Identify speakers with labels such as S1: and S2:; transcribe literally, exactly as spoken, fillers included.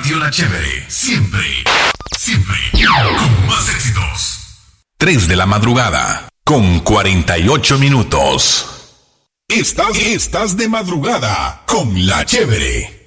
S1: Radio La Chévere, siempre, siempre, con más éxitos. tres de la madrugada, con cuarenta y ocho minutos. Estás, estás de madrugada con La Chévere.